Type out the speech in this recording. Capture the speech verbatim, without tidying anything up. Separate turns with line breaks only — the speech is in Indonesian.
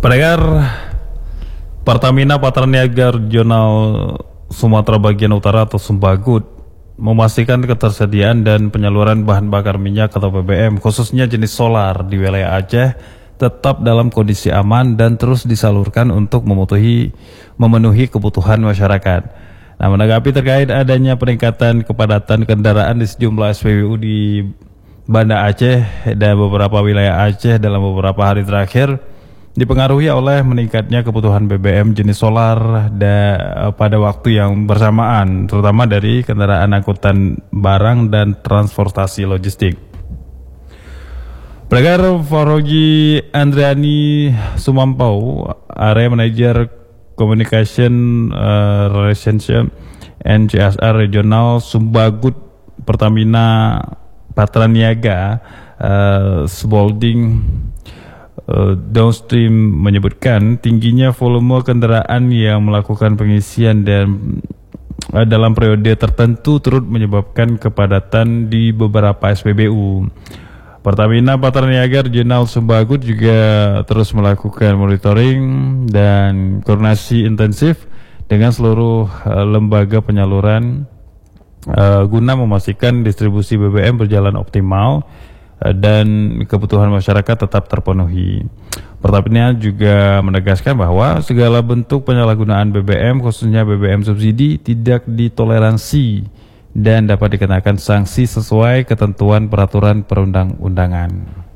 Pendengar, Pertamina Patraniaga Regional Sumatera Bagian Utara atau Sumbagut memastikan ketersediaan dan penyaluran bahan bakar minyak atau B B M khususnya jenis solar di wilayah Aceh tetap dalam kondisi aman dan terus disalurkan untuk memenuhi, memenuhi kebutuhan masyarakat. Nah, menanggapi terkait adanya peningkatan kepadatan kendaraan di sejumlah S P B U di Banda Aceh dan beberapa wilayah Aceh dalam beberapa hari terakhir dipengaruhi oleh meningkatnya kebutuhan B B M jenis solar da, pada waktu yang bersamaan, terutama dari kendaraan angkutan barang dan transportasi logistik. Pendengar, Farogi Andriani Sumampau, Area Manager Communication uh, Relationship and C S R Regional Sumbagut Pertamina Patraniaga uh, Sbolding Uh, downstream menyebutkan tingginya volume kendaraan yang melakukan pengisian dan uh, dalam periode tertentu turut menyebabkan kepadatan di beberapa S P B U. Pertamina Patraniaga Regional Sumbagut juga terus melakukan monitoring dan koordinasi intensif dengan seluruh uh, lembaga penyaluran uh, guna memastikan distribusi B B M berjalan optimal dan kebutuhan masyarakat tetap terpenuhi. Pertamina juga menegaskan bahwa segala bentuk penyalahgunaan B B M, khususnya B B M subsidi, tidak ditoleransi dan dapat dikenakan sanksi sesuai ketentuan peraturan perundang-undangan.